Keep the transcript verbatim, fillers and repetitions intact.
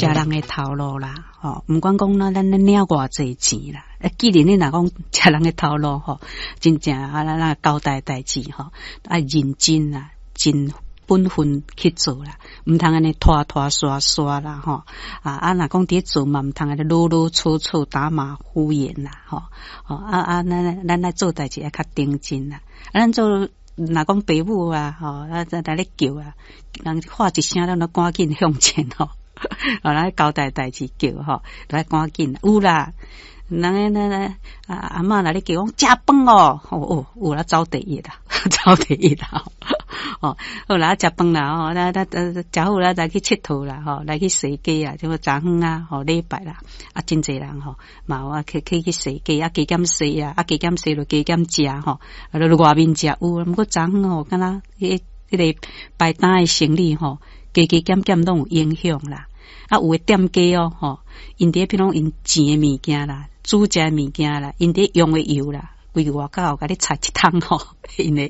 食人的头路啦，吼，毋管讲咱咱咱领偌济钱啦，啊，既然你若讲食人的头路吼，真正啊，咱咱交代代志吼，啊，认真啦，真本分去做啦，毋通安尼拖拖刷刷啦，吼，啊啊，若讲伫做嘛，毋通安尼啰啰嗦嗦打马虎眼啦，吼，吼啊啊，咱咱来做代志要较认真啦，啊，咱做。若讲爸母啊，吼，啊，在在咧叫啊，人喊一声，咱都赶紧向前吼，啊，来交代代志叫吼，来赶紧有啦，人诶那那啊阿嬷来咧叫讲食饭哦，哦哦，有啦，走第一啦，走第一啦，哦，好啦，食饭啦，吼，咱咱咱食好啦，再去佚佗啦，吼，来去洗鸡啊，就个昨昏啊，吼，礼拜啦，啊，真侪人吼，嘛有啊，去去去洗鸡啊，加减洗啊，啊，加减洗就加减食吼，啊，就外面食有，毋过昨昏吼，敢若迄迄个排单诶生理吼，加加减减拢有影响啦，啊，有诶店家哦，吼，因伫譬如因钱诶物件啦。煮食物件啦，因伫用诶油啦，规个外口甲你插一桶吼，因诶